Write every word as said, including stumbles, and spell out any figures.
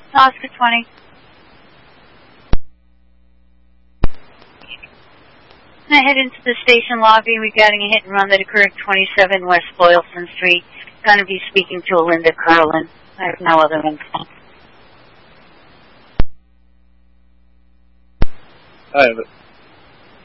Oscar twenty. I head into the station lobby regarding a hit and run that occurred at twenty-seven West Boylston Street. Going to be speaking to Linda Curlin. I have no other info. I have it.